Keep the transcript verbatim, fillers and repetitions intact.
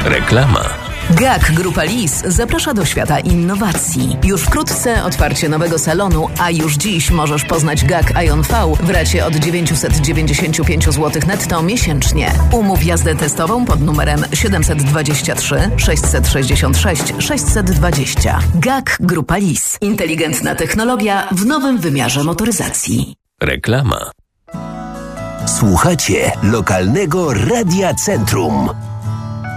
Reklama. G A K Grupa Lis zaprasza do świata innowacji. Już wkrótce otwarcie nowego salonu, a już dziś możesz poznać G A K Ion V w racie od dziewięćset dziewięćdziesiąt pięć złotych netto miesięcznie. Umów jazdę testową pod numerem siedem dwa trzy sześć sześć sześć sześć dwa zero. G A K Grupa Lis. Inteligentna technologia w nowym wymiarze motoryzacji. Reklama. Słuchacie lokalnego Radia Centrum.